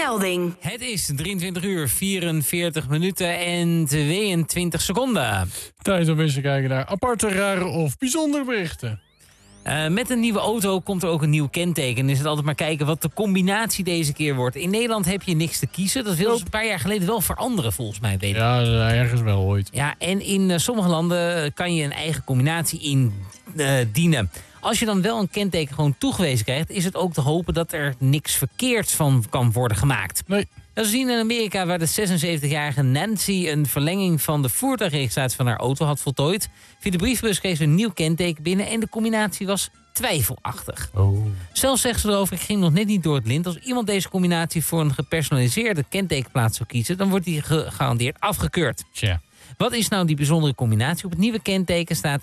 melding. Het is 23 uur, 44 minuten en 22 seconden. Tijd om eens te kijken naar aparte, rare of bijzondere berichten. Met een nieuwe auto komt er ook een nieuw kenteken. Is het altijd maar kijken wat de combinatie deze keer wordt. In Nederland heb je niks te kiezen. Dat wilden ze een paar jaar geleden wel veranderen, volgens mij. Weet ik. Ja, ergens wel ooit. Ja, en in sommige landen kan je een eigen combinatie indienen. Als je dan wel een kenteken gewoon toegewezen krijgt, is het ook te hopen dat er niks verkeerds van kan worden gemaakt. Nee. Dat zien in Amerika, waar de 76-jarige Nancy een verlenging van de voertuigregistratie van haar auto had voltooid. Via de brievenbus kreeg ze een nieuw kenteken binnen en de combinatie was twijfelachtig. Oh. Zelfs zegt ze erover, ik ging nog net niet door het lint. Als iemand deze combinatie voor een gepersonaliseerde kentekenplaat zou kiezen, dan wordt die gegarandeerd afgekeurd. Tja. Wat is nou die bijzondere combinatie? Op het nieuwe kenteken staat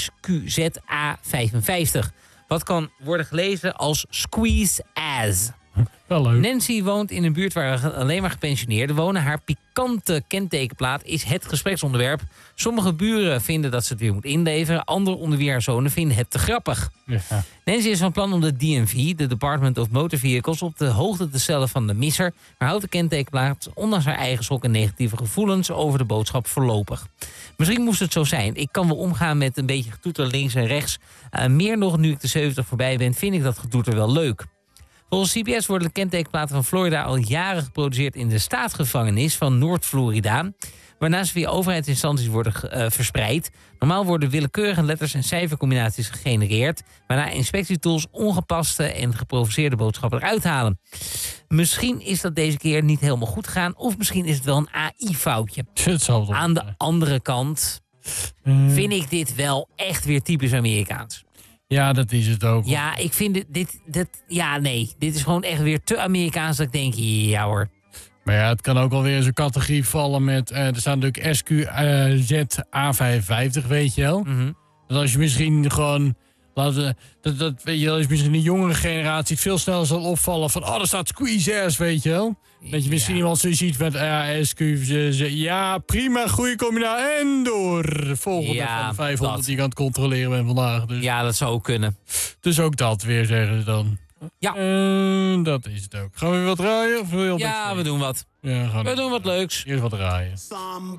SQZA55. Wat kan worden gelezen als squeeze as. Wel leuk. Nancy woont in een buurt waar alleen maar gepensioneerden wonen. Haar pikante kentekenplaat is het gespreksonderwerp. Sommige buren vinden dat ze het weer moet inleveren. Anderen onder wie haar zonen vinden het te grappig. Ja. Nancy is van plan om de DMV, de Department of Motor Vehicles, op de hoogte te stellen van de misser. Maar houdt de kentekenplaat, ondanks haar eigen schok en negatieve gevoelens, over de boodschap voorlopig. Misschien moest het zo zijn. Ik kan wel omgaan met een beetje getoeter links en rechts. Meer nog, nu ik de 70 voorbij ben, vind ik dat getoeter wel leuk. Volgens CBS worden de kentekenplaten van Florida al jaren geproduceerd in de staatsgevangenis van Noord-Florida, waarna ze via overheidsinstanties worden verspreid. Normaal worden willekeurige letters- en cijfercombinaties gegenereerd, waarna inspectietools ongepaste en geprovoceerde boodschappen eruit halen. Misschien is dat deze keer niet helemaal goed gegaan, of misschien is het wel een AI-foutje. Het zal toch. Aan de andere kant vind ik dit wel echt weer typisch Amerikaans. Ja, dat is het ook. Ja, ik vind dit is gewoon echt weer te Amerikaans dat ik denk, ja hoor. Maar ja, het kan ook alweer in zo'n categorie vallen met, er staat natuurlijk SQZA55, weet je wel. Mm-hmm. Dat als je misschien gewoon, weet je wel, is misschien een jongere generatie het veel sneller zal opvallen van, oh, er staat squeeze ass, weet je wel. Dat je misschien iemand zo ziet met ja, prima, goede combinatie. En door de volgende van de 500 die ik aan het controleren ben vandaag. Dus. Ja, dat zou ook kunnen. Dus ook dat weer, zeggen ze dan. Ja. Dat is het ook. Gaan we weer wat draaien? Of wil je Ja, we doen wat. Ja, We doen wat leuks. Eerst wat draaien.